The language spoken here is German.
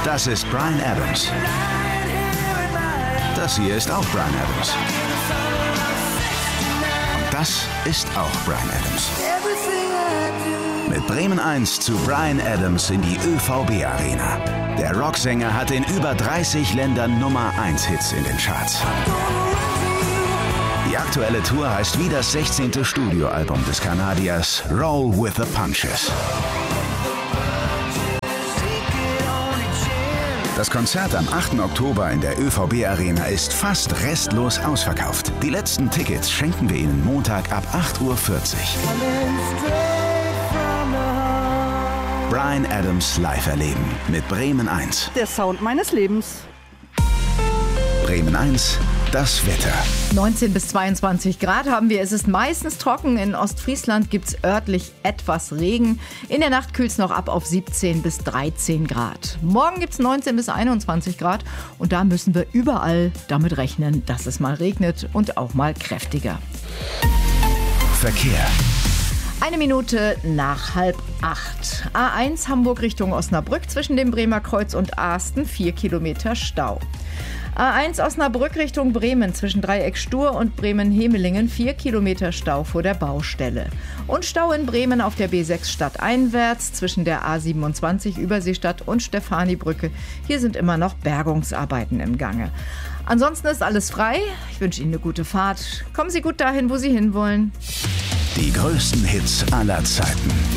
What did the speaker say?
Das ist Bryan Adams. Das hier ist auch Bryan Adams. Und das ist auch Bryan Adams. Mit Bremen 1 zu Bryan Adams in die ÖVB Arena. Der Rocksänger hat in über 30 Ländern Nummer 1 Hits in den Charts. Die aktuelle Tour heißt wie das 16. Studioalbum des Kanadiers Roll with the Punches. Das Konzert am 8. Oktober in der ÖVB Arena ist fast restlos ausverkauft. Die letzten Tickets schenken wir Ihnen Montag ab 8:40 Uhr. Bryan Adams live erleben mit Bremen 1. Der Sound meines Lebens. Bremen 1, das Wetter. 19 bis 22 Grad haben wir. Es ist meistens trocken. In Ostfriesland gibt es örtlich etwas Regen. In der Nacht kühlt es noch ab auf 17 bis 13 Grad. Morgen gibt es 19 bis 21 Grad. Und da müssen wir überall damit rechnen, dass es mal regnet und auch mal kräftiger. Verkehr. 1 Minute nach 7:30. A1 Hamburg Richtung Osnabrück zwischen dem Bremer Kreuz und Aasten 4 Kilometer Stau. A1 Osnabrück Richtung Bremen zwischen Dreieck Stur und Bremen-Hemelingen 4 Kilometer Stau vor der Baustelle. Und Stau in Bremen auf der B6 stadteinwärts zwischen der A27 Überseestadt und Stefanibrücke. Hier sind immer noch Bergungsarbeiten im Gange. Ansonsten ist alles frei. Ich wünsche Ihnen eine gute Fahrt. Kommen Sie gut dahin, wo Sie hinwollen. Die größten Hits aller Zeiten.